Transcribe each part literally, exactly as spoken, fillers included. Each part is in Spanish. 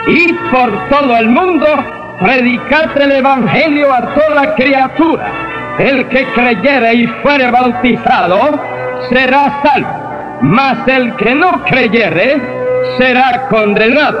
id por todo el mundo, predicad el Evangelio a toda criatura. El que creyere y fuere bautizado será salvo, mas el que no creyere será condenado.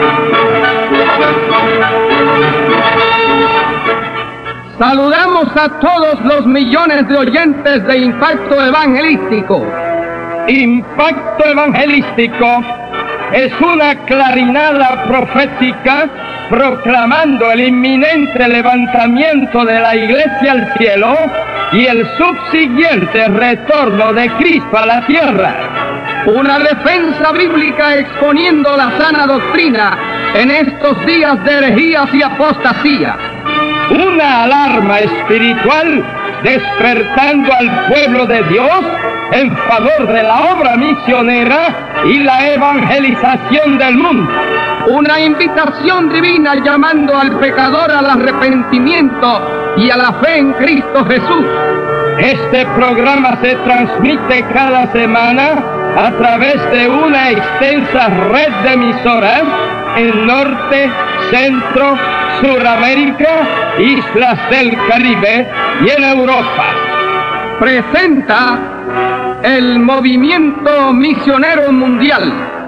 Saludamos a todos los millones de oyentes de Impacto Evangelístico. Impacto Evangelístico es una clarinada profética proclamando el inminente levantamiento de la Iglesia al cielo y el subsiguiente retorno de Cristo a la tierra. Una defensa bíblica exponiendo la sana doctrina en estos días de herejías y apostasía. Una alarma espiritual despertando al pueblo de Dios en favor de la obra misionera y la evangelización del mundo. Una invitación divina llamando al pecador al arrepentimiento y a la fe en Cristo Jesús. Este programa se transmite cada semana a través de una extensa red de emisoras en Norte, Centro, Suramérica, Islas del Caribe y en Europa. Presenta el Movimiento Misionero Mundial.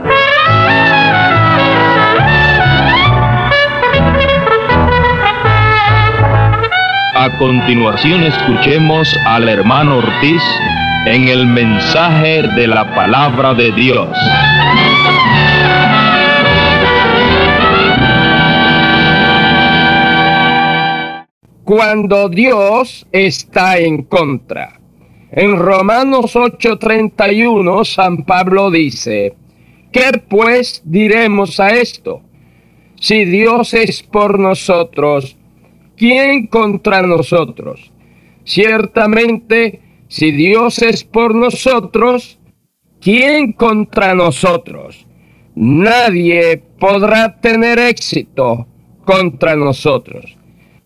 A continuación escuchemos al hermano Ortiz en el mensaje de la palabra de Dios. Cuando Dios está en contra. En Romanos ocho treinta y uno, San Pablo dice: ¿qué pues diremos a esto? Si Dios es por nosotros, ¿quién contra nosotros? Ciertamente, si Dios es por nosotros, ¿quién contra nosotros? Nadie podrá tener éxito contra nosotros.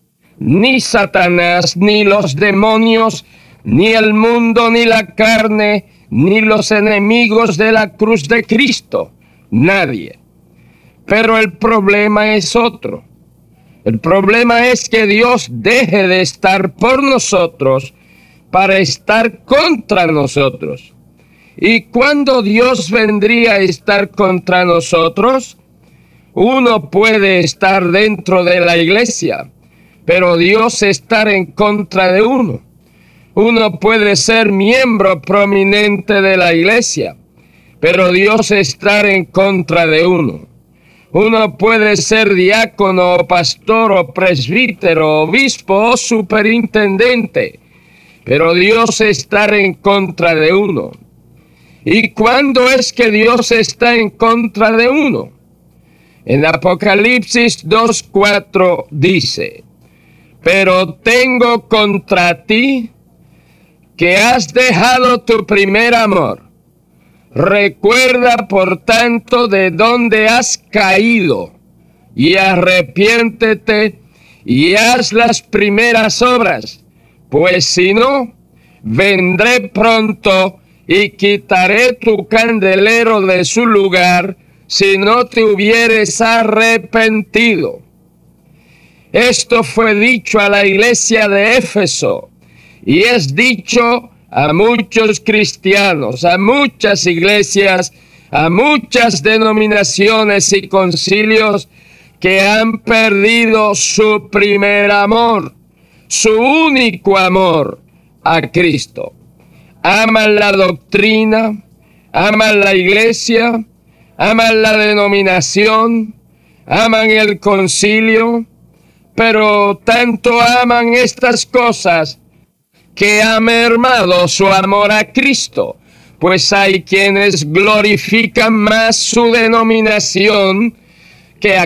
Ni Satanás, ni los demonios, ni el mundo, ni la carne, ni los enemigos de la cruz de Cristo. Nadie. Pero el problema es otro. El problema es que Dios deje de estar por nosotros para estar contra nosotros. ¿Y cuándo Dios vendría a estar contra nosotros? Uno puede estar dentro de la iglesia, pero Dios estar en contra de uno. Uno puede ser miembro prominente de la iglesia, pero Dios estar en contra de uno. Uno puede ser diácono, o pastor, o presbítero, obispo o superintendente, pero Dios estar en contra de uno. ¿Y cuándo es que Dios está en contra de uno? En Apocalipsis dos cuatro dice: pero tengo contra ti que has dejado tu primer amor. Recuerda, por tanto, de dónde has caído, y arrepiéntete y haz las primeras obras, pues si no, vendré pronto y quitaré tu candelero de su lugar, si no te hubieres arrepentido. Esto fue dicho a la iglesia de Éfeso y es dicho a muchos cristianos, a muchas iglesias, a muchas denominaciones y concilios que han perdido su primer amor, su único amor a Cristo. Aman la doctrina, aman la iglesia, aman la denominación, aman el concilio, pero tanto aman estas cosas que ha mermado su amor a Cristo, pues hay quienes glorifican más su denominación